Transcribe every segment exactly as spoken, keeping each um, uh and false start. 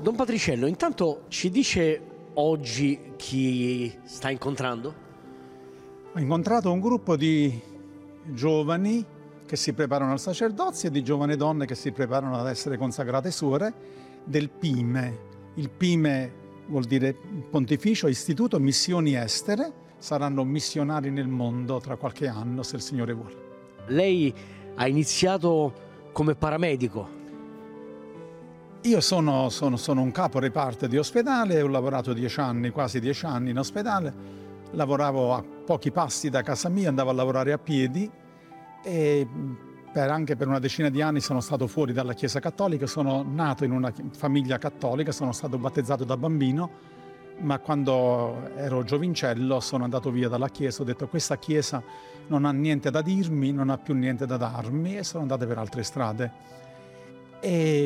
Don Patriciello, intanto ci dice oggi chi sta incontrando? Ho incontrato un gruppo di giovani che si preparano al sacerdozio e di giovani donne che si preparano ad essere consacrate suore del PIME. Il PIME vuol dire Pontificio Istituto Missioni Estere. Saranno missionari nel mondo tra qualche anno, se il Signore vuole. Lei ha iniziato come paramedico. Io sono, sono, sono un capo reparto di ospedale, ho lavorato dieci anni, quasi dieci anni in ospedale, lavoravo a pochi passi da casa mia, andavo a lavorare a piedi e per, anche per una decina di anni sono stato fuori dalla Chiesa Cattolica, sono nato in una famiglia cattolica, sono stato battezzato da bambino, ma quando ero giovincello sono andato via dalla Chiesa, ho detto questa Chiesa non ha niente da dirmi, non ha più niente da darmi e sono andato per altre strade. E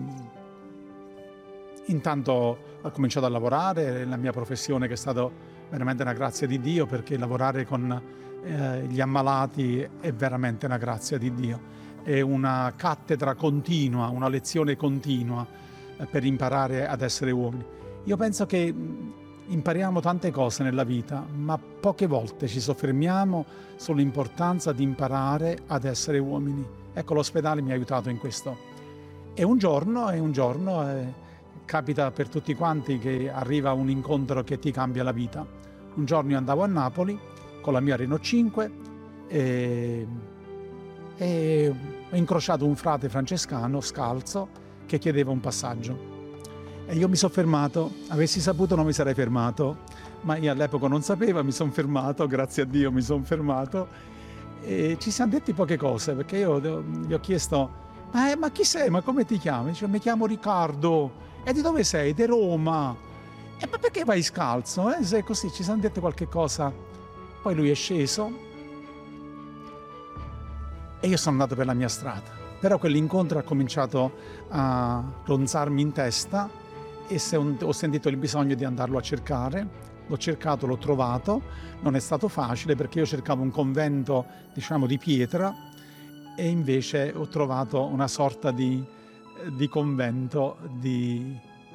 intanto ho cominciato a lavorare, la mia professione che è stata veramente una grazia di Dio, perché lavorare con eh, gli ammalati è veramente una grazia di Dio. È una cattedra continua, una lezione continua eh, per imparare ad essere uomini. Io penso che impariamo tante cose nella vita, ma poche volte ci soffermiamo sull'importanza di imparare ad essere uomini. Ecco, l'ospedale mi ha aiutato in questo. E un giorno, e un giorno... Eh, capita per tutti quanti che arriva un incontro che ti cambia la vita. Un giorno io andavo a Napoli con la mia Renault cinque e, e ho incrociato un frate francescano scalzo che chiedeva un passaggio. E io mi sono fermato, avessi saputo non mi sarei fermato, ma io all'epoca non sapevo, mi sono fermato, grazie a Dio mi sono fermato e ci siamo detti poche cose, perché io gli ho chiesto ma, ma chi sei, ma come ti chiami? Dice, mi chiamo Riccardo. E di dove sei? Di Roma. E ma perché vai scalzo? Eh? Se così ci siamo detti qualche cosa. Poi lui è sceso e io sono andato per la mia strada. Però quell'incontro ha cominciato a ronzarmi in testa e se ho sentito il bisogno di andarlo a cercare. L'ho cercato, l'ho trovato. Non è stato facile perché io cercavo un convento, diciamo, di pietra e invece ho trovato una sorta di di convento di,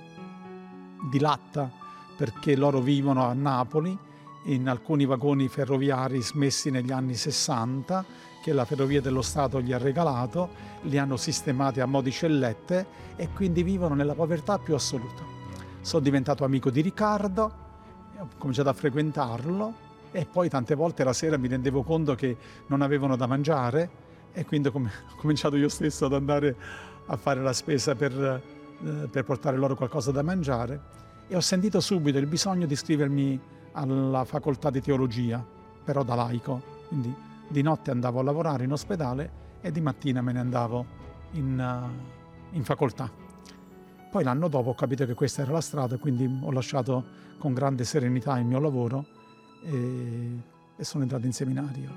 di latta, perché loro vivono a Napoli in alcuni vagoni ferroviari smessi negli anni sessanta che la Ferrovia dello Stato gli ha regalato, li hanno sistemati a mo' di cellette e quindi vivono nella povertà più assoluta. Sono diventato amico di Riccardo, ho cominciato a frequentarlo e poi tante volte la sera mi rendevo conto che non avevano da mangiare e quindi ho cominciato io stesso ad andare a fare la spesa per, eh, per portare loro qualcosa da mangiare e ho sentito subito il bisogno di iscrivermi alla facoltà di teologia, però da laico, quindi di notte andavo a lavorare in ospedale e di mattina me ne andavo in, uh, in facoltà. Poi l'anno dopo ho capito che questa era la strada, quindi ho lasciato con grande serenità il mio lavoro e, e sono entrato in seminario.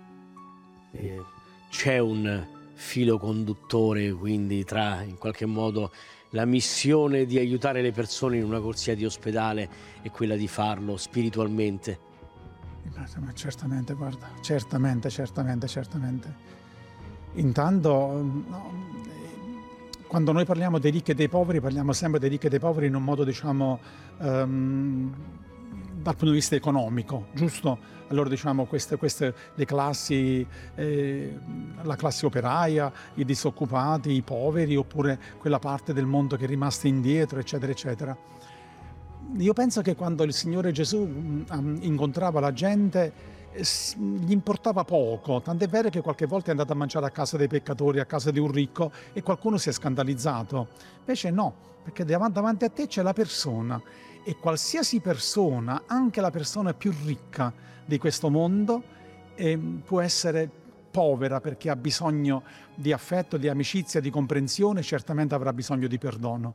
Eh, c'è un filo conduttore quindi tra in qualche modo la missione di aiutare le persone in una corsia di ospedale e quella di farlo spiritualmente? Ma certamente, guarda, certamente, certamente, certamente. Intanto, no, quando noi parliamo dei ricchi e dei poveri, parliamo sempre dei ricchi e dei poveri in un modo, diciamo, um, dal punto di vista economico, giusto? Allora diciamo queste, queste le classi, eh, la classe operaia, i disoccupati, i poveri, oppure quella parte del mondo che è rimasta indietro, eccetera, eccetera. Io penso che quando il Signore Gesù um, incontrava la gente, eh, gli importava poco, tant'è vero che qualche volta è andato a mangiare a casa dei peccatori, a casa di un ricco, e qualcuno si è scandalizzato. Invece no, perché davanti a te c'è la persona, e qualsiasi persona, anche la persona più ricca di questo mondo, eh, può essere povera perché ha bisogno di affetto, di amicizia, di comprensione, certamente avrà bisogno di perdono.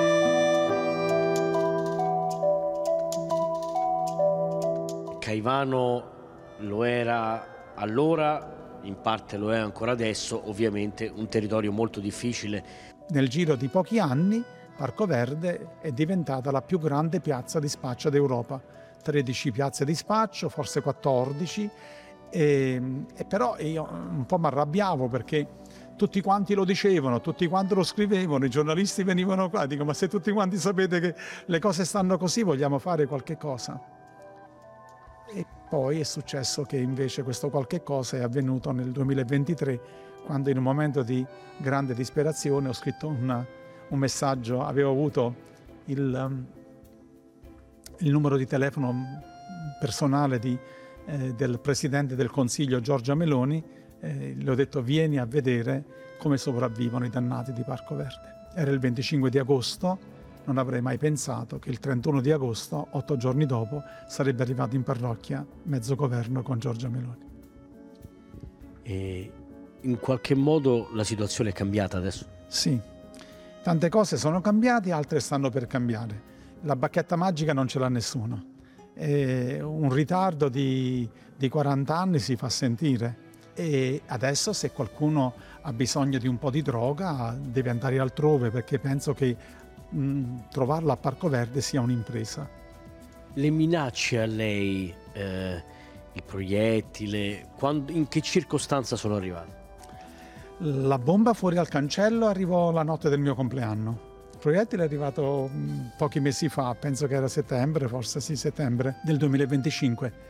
Caivano lo era allora, in parte lo è ancora adesso, ovviamente un territorio molto difficile. Nel giro di pochi anni Parco Verde è diventata la più grande piazza di spaccio d'Europa. tredici piazze di spaccio, forse quattordici, e, e però io un po' mi arrabbiavo perché tutti quanti lo dicevano, tutti quanti lo scrivevano, i giornalisti venivano qua, dico ma se tutti quanti sapete che le cose stanno così vogliamo fare qualche cosa. E poi è successo che invece questo qualche cosa è avvenuto nel duemilaventitré, quando in un momento di grande disperazione ho scritto una, un messaggio, avevo avuto il, um, il numero di telefono personale di, eh, del Presidente del Consiglio Giorgia Meloni, eh, le ho detto vieni a vedere come sopravvivono i dannati di Parco Verde. Era il venticinque di agosto, non avrei mai pensato che il trentuno di agosto, otto giorni dopo, sarebbe arrivato in parrocchia mezzo governo con Giorgia Meloni. E in qualche modo la situazione è cambiata adesso? Sì, tante cose sono cambiate, altre stanno per cambiare. La bacchetta magica non ce l'ha nessuno. E un ritardo di, di quaranta anni si fa sentire. E adesso se qualcuno ha bisogno di un po' di droga deve andare altrove, perché penso che mh, trovarla a Parco Verde sia un'impresa. Le minacce a lei, eh, il proiettile, quando, in che circostanza sono arrivate? La bomba fuori al cancello arrivò la notte del mio compleanno. Il proiettile è arrivato mh, pochi mesi fa, penso che era settembre, forse sì, settembre del duemilaventicinque.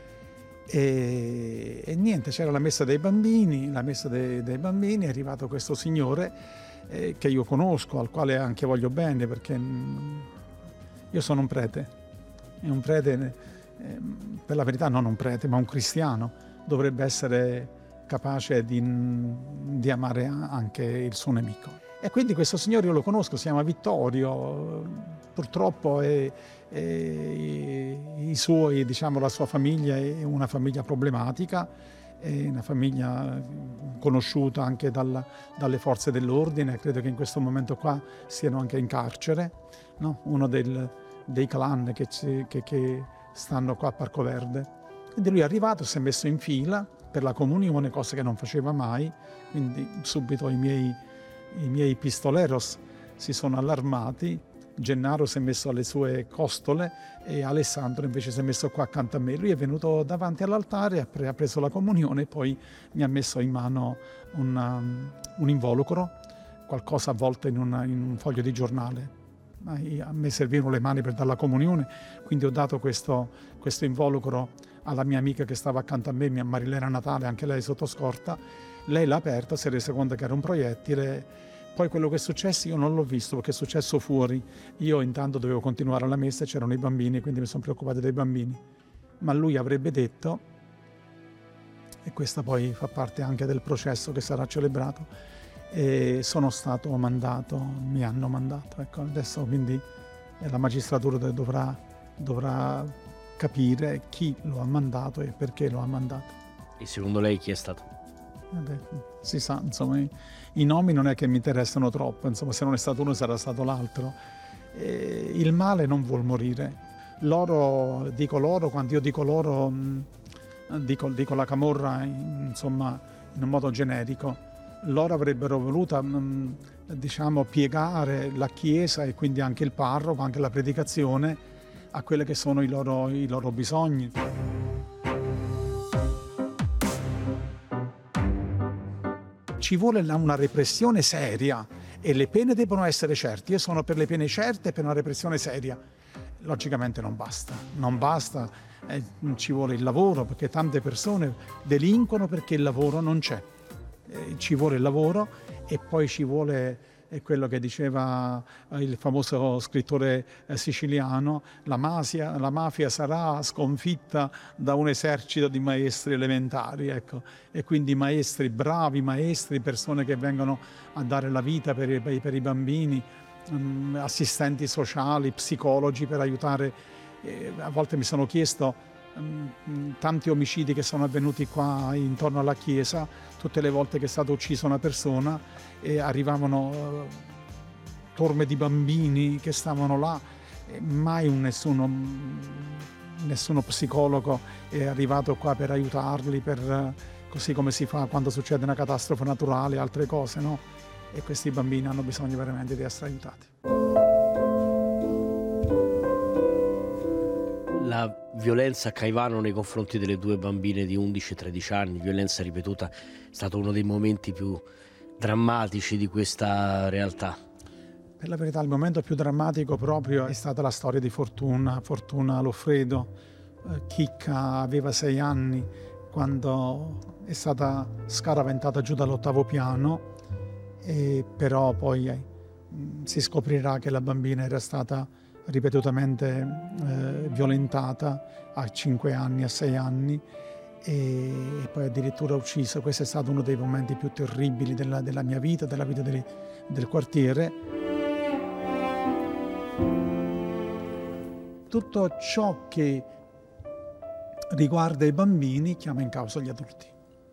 E, e niente, c'era la messa dei bambini, la messa dei, dei bambini, è arrivato questo signore eh, che io conosco, al quale anche voglio bene, perché mh, io sono un prete, e un prete, eh, per la verità non un prete, ma un cristiano, dovrebbe essere capace di, di amare anche il suo nemico. E quindi questo signore io lo conosco, si chiama Vittorio, purtroppo è, è, i suoi, diciamo, la sua famiglia è una famiglia problematica, è una famiglia conosciuta anche dalla, dalle forze dell'ordine, credo che in questo momento qua siano anche in carcere, no? Uno del, dei clan che, che, che stanno qua a Parco Verde. Quindi lui è arrivato, si è messo in fila per la comunione, cosa che non faceva mai, quindi subito i miei I miei pistoleros si sono allarmati, Gennaro si è messo alle sue costole e Alessandro invece si è messo qua accanto a me. Lui è venuto davanti all'altare, ha preso la comunione e poi mi ha messo in mano una, un involucro, qualcosa avvolto in, una, in un foglio di giornale. A me servivano le mani per dare la comunione, quindi ho dato questo, questo involucro alla mia amica che stava accanto a me, mia Marilena Natale, anche lei sotto scorta. Lei l'ha aperta, si è resa conto che era un proiettile. Poi quello che è successo io non l'ho visto perché è successo fuori. Io intanto dovevo continuare alla messa e c'erano i bambini, quindi mi sono preoccupato dei bambini. Ma lui avrebbe detto, e questa poi fa parte anche del processo che sarà celebrato, e sono stato mandato, mi hanno mandato. Ecco, adesso quindi la magistratura dovrà, dovrà capire chi lo ha mandato e perché lo ha mandato. E secondo lei chi è stato? Si sa, insomma, i, i nomi non è che mi interessano troppo, insomma, se non è stato uno sarà stato l'altro. E il male non vuol morire. Loro, dico loro, quando io dico loro, mh, dico, dico la camorra, insomma, in un modo generico. Loro avrebbero voluto, mh, diciamo, piegare la Chiesa e quindi anche il parroco, anche la predicazione, a quelli che sono i loro, i loro bisogni. Ci vuole una repressione seria e le pene devono essere certe. Io sono per le pene certe e per una repressione seria. Logicamente non basta, non basta, eh, ci vuole il lavoro, perché tante persone delinquono perché il lavoro non c'è. Eh, ci vuole il lavoro e poi ci vuole è quello che diceva il famoso scrittore siciliano, la mafia, la mafia sarà sconfitta da un esercito di maestri elementari, ecco. E quindi maestri, bravi maestri, persone che vengono a dare la vita per i, per i bambini, um, assistenti sociali, psicologi per aiutare. Eh, a volte mi sono chiesto, tanti omicidi che sono avvenuti qua intorno alla chiesa, tutte le volte che è stata uccisa una persona e arrivavano uh, torme di bambini che stavano là, e mai un nessuno, nessuno psicologo è arrivato qua per aiutarli, per, uh, così come si fa quando succede una catastrofe naturale, altre cose, no? E questi bambini hanno bisogno veramente di essere aiutati. La violenza a Caivano nei confronti delle due bambine di undici e tredici anni, violenza ripetuta, è stato uno dei momenti più drammatici di questa realtà? Per la verità il momento più drammatico proprio è stata la storia di Fortuna, Fortuna Loffredo. Eh, Chicca aveva sei anni quando è stata scaraventata giù dall'ottavo piano, e però poi eh, si scoprirà che la bambina era stata ripetutamente eh, violentata a cinque anni, a sei anni, e poi addirittura uccisa. Questo è stato uno dei momenti più terribili della, della mia vita, della vita del, del quartiere. Tutto ciò che riguarda i bambini chiama in causa gli adulti.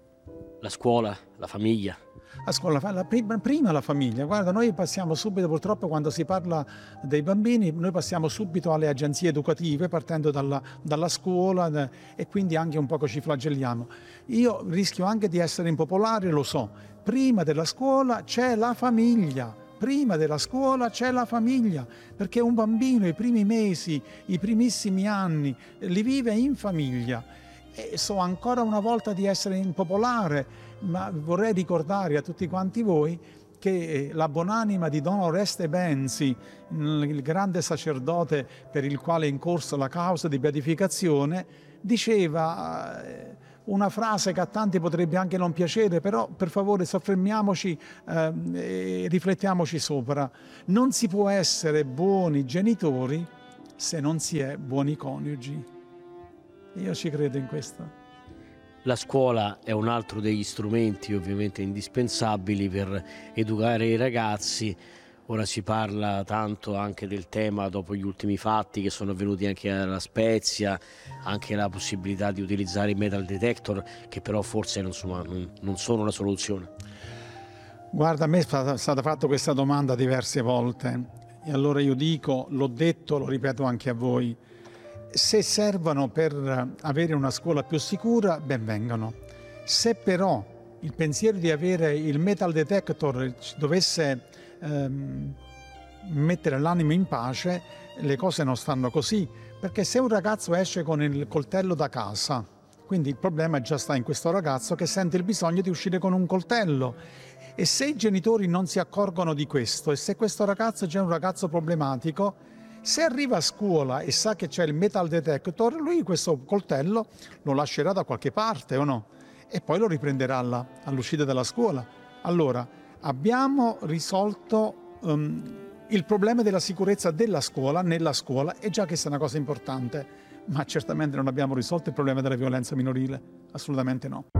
La scuola, la famiglia. A scuola, la prima, prima la famiglia. Guarda, noi passiamo subito, purtroppo quando si parla dei bambini, noi passiamo subito alle agenzie educative, partendo dalla, dalla scuola, e quindi anche un poco ci flagelliamo. Io rischio anche di essere impopolare, lo so. Prima della scuola c'è la famiglia. Prima della scuola c'è la famiglia, perché un bambino i primi mesi, i primissimi anni li vive in famiglia. E so ancora una volta di essere impopolare, ma vorrei ricordare a tutti quanti voi che la buonanima di Don Oreste Benzi, il grande sacerdote per il quale è in corso la causa di beatificazione, diceva una frase che a tanti potrebbe anche non piacere, però per favore soffermiamoci eh, e riflettiamoci sopra. Non si può essere buoni genitori se non si è buoni coniugi. Io ci credo in questo. La scuola è un altro degli strumenti ovviamente indispensabili per educare i ragazzi. Ora si parla tanto anche del tema dopo gli ultimi fatti che sono avvenuti anche a Spezia, anche la possibilità di utilizzare i metal detector, che però forse insomma, non sono una soluzione. Guarda, a me è stata fatta questa domanda diverse volte e allora io dico, l'ho detto, lo ripeto anche a voi: se servono per avere una scuola più sicura, ben vengano. Se però il pensiero di avere il metal detector ci dovesse ehm, mettere l'animo in pace, le cose non stanno così, perché se un ragazzo esce con il coltello da casa, quindi il problema già sta in questo ragazzo che sente il bisogno di uscire con un coltello, e se i genitori non si accorgono di questo, e se questo ragazzo è già un ragazzo problematico, se arriva a scuola e sa che c'è il metal detector, lui questo coltello lo lascerà da qualche parte o no? E poi lo riprenderà alla, all'uscita dalla scuola. Allora, abbiamo risolto um, il problema della sicurezza della scuola, nella scuola, e già questa è una cosa importante, ma certamente non abbiamo risolto il problema della violenza minorile, assolutamente no.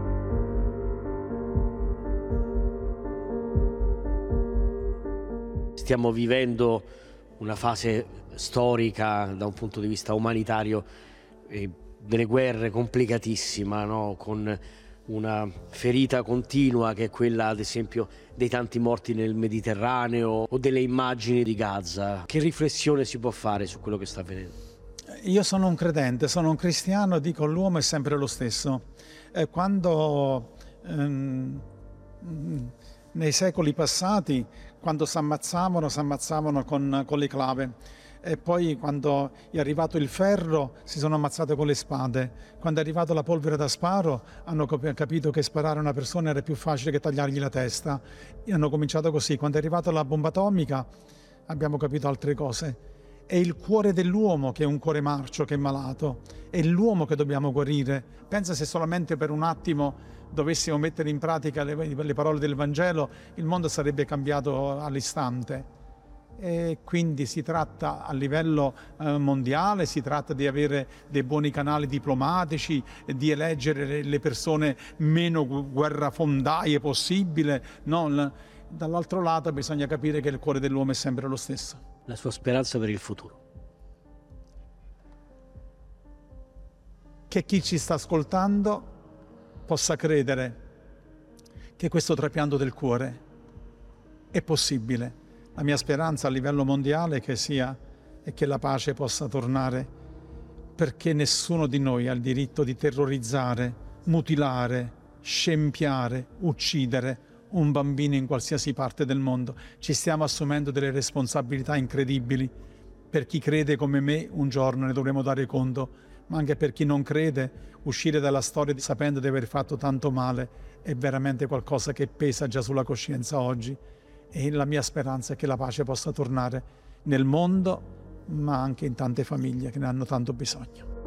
Stiamo vivendo una fase storica da un punto di vista umanitario, eh, delle guerre complicatissima, no? Con una ferita continua che è quella ad esempio dei tanti morti nel Mediterraneo o delle immagini di Gaza. Che riflessione si può fare su quello che sta avvenendo? Io sono un credente, sono un cristiano, dico l'uomo è sempre lo stesso. Eh, quando ehm, nei secoli passati, quando si ammazzavano, si ammazzavano con, con le clave, e poi quando è arrivato il ferro si sono ammazzate con le spade, quando è arrivata la polvere da sparo hanno capito che sparare a una persona era più facile che tagliargli la testa, e hanno cominciato così. Quando è arrivata la bomba atomica abbiamo capito altre cose. È il cuore dell'uomo che è un cuore marcio, che è malato, è l'uomo che dobbiamo guarire. Pensa se solamente per un attimo dovessimo mettere in pratica le, le parole del Vangelo, il mondo sarebbe cambiato all'istante. E quindi si tratta a livello eh, mondiale, si tratta di avere dei buoni canali diplomatici, di eleggere le persone meno guerrafondaie possibile. No? Dall'altro lato bisogna capire che il cuore dell'uomo è sempre lo stesso. La sua speranza per il futuro? Che chi ci sta ascoltando possa credere che questo trapianto del cuore è possibile. La mia speranza a livello mondiale che sia è che la pace possa tornare, perché nessuno di noi ha il diritto di terrorizzare, mutilare, scempiare, uccidere un bambino in qualsiasi parte del mondo. Ci stiamo assumendo delle responsabilità incredibili. Per chi crede come me, un giorno ne dovremo dare conto, ma anche per chi non crede, uscire dalla storia sapendo di aver fatto tanto male è veramente qualcosa che pesa già sulla coscienza oggi. E la mia speranza è che la pace possa tornare nel mondo, ma anche in tante famiglie che ne hanno tanto bisogno.